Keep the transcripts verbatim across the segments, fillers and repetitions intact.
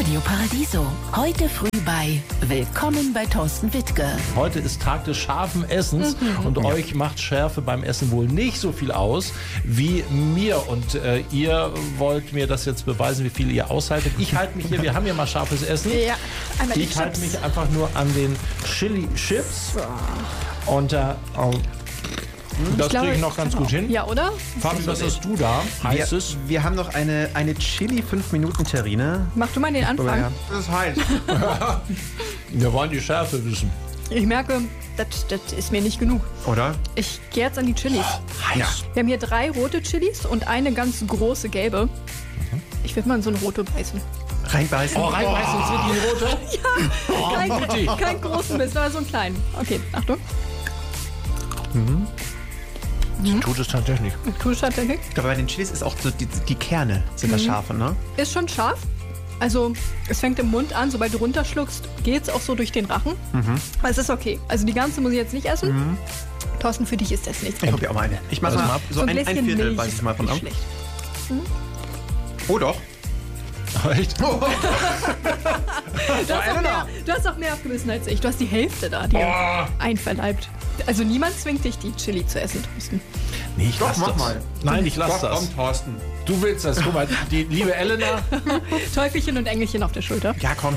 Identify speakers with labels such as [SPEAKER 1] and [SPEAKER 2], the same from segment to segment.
[SPEAKER 1] Radio Paradiso. Heute früh bei Willkommen bei Thorsten Wittke.
[SPEAKER 2] Heute ist Tag des scharfen Essens mhm. und ja. euch macht Schärfe beim Essen wohl nicht so viel aus wie mir. Und äh, ihr wollt mir das jetzt beweisen, wie viel ihr aushaltet. Ich halte mich hier, wir haben ja mal scharfes Essen.
[SPEAKER 3] Ja, einmal die
[SPEAKER 2] ich halte mich einfach nur an den Chili Chips. Und äh, oh, das kriege ich noch ganz gut hin.
[SPEAKER 3] Ja, oder?
[SPEAKER 2] Fabi, was hast du da?
[SPEAKER 4] Heißt es? Wir haben noch eine, eine Chili fünf Minuten Terrine.
[SPEAKER 3] Mach du mal den Anfang.
[SPEAKER 4] Ja. Das ist heiß.
[SPEAKER 2] Wir wollen die Schärfe wissen.
[SPEAKER 3] Ich merke, das, das ist mir nicht genug.
[SPEAKER 4] Oder?
[SPEAKER 3] Ich gehe jetzt an die Chilis.
[SPEAKER 2] Oh, heiß.
[SPEAKER 3] Wir haben hier drei rote Chilis und eine ganz große gelbe. Ich würde mal in so eine rote beißen.
[SPEAKER 4] Reinbeißen?
[SPEAKER 2] Oh, reinbeißen, jetzt wird die eine rote?
[SPEAKER 3] Ja,
[SPEAKER 2] oh,
[SPEAKER 3] kein, kein großen Biss, aber so einen kleinen. Okay, Achtung.
[SPEAKER 4] Mhm.
[SPEAKER 2] Sie tut es tatsächlich.
[SPEAKER 3] Tut es tatsächlich.
[SPEAKER 4] Aber bei den Chilis ist auch so, die, die Kerne sind mhm. das scharfe, ne?
[SPEAKER 3] Ist schon scharf. Also es fängt im Mund an, sobald du runterschluckst, geht es auch so durch den Rachen. Mhm. Aber es ist okay. Also die ganze muss ich jetzt nicht essen. Mhm. Thorsten, für dich ist das nichts.
[SPEAKER 4] Ich probiere auch mal eine. Ich mache
[SPEAKER 2] also
[SPEAKER 4] mal ab. So, so ein, ein Viertel
[SPEAKER 3] Milch
[SPEAKER 4] beiß ich mal von ab.
[SPEAKER 3] Schlecht. Mhm.
[SPEAKER 4] Oh doch.
[SPEAKER 2] Echt?
[SPEAKER 3] Oh. du, hast auch mehr, du hast auch mehr abgebissen als ich. Du hast die Hälfte da dir oh. einverleibt. Also niemand zwingt dich, die Chili zu essen, Thorsten.
[SPEAKER 2] Nee, ich
[SPEAKER 4] Doch,
[SPEAKER 2] lass
[SPEAKER 4] mach
[SPEAKER 2] das.
[SPEAKER 4] mal.
[SPEAKER 2] Nein, ich lass
[SPEAKER 4] Doch,
[SPEAKER 2] das.
[SPEAKER 4] Komm, Thorsten.
[SPEAKER 2] Du willst das. Guck mal, die liebe Elena.
[SPEAKER 3] Teufelchen und Engelchen auf der Schulter.
[SPEAKER 4] Ja, komm.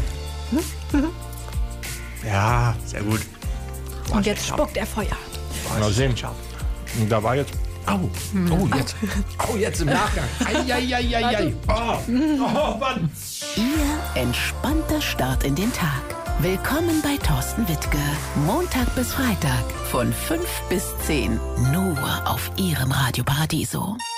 [SPEAKER 4] Ja, sehr gut.
[SPEAKER 3] Boah, und jetzt spuckt er Feuer.
[SPEAKER 2] Mal sehen. Und da war jetzt... Au, oh, jetzt. Oh, jetzt im Nachgang. Eieieiei. Oh, oh, Mann.
[SPEAKER 1] Ihr entspannter Start in den Tag. Willkommen bei Thorsten Wittke. Montag bis Freitag von fünf bis zehn. Nur auf Ihrem Radio Paradiso.